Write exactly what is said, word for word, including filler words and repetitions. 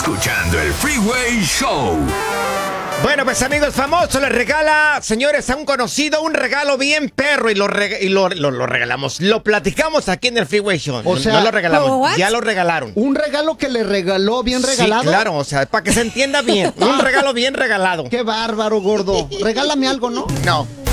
escuchando el Freeway Show. Bueno, pues amigos, famoso les regala, señores, a un conocido un regalo bien perro y lo, reg y lo, lo, lo regalamos. Lo platicamos aquí en el Freeway Show. O sea, no lo regalamos, ¿what? ya lo regalaron. ¿Un regalo que le regaló bien regalado? Sí, claro, o sea, para que se entienda bien. Un regalo bien regalado. Qué bárbaro, gordo. Regálame algo, ¿no? No.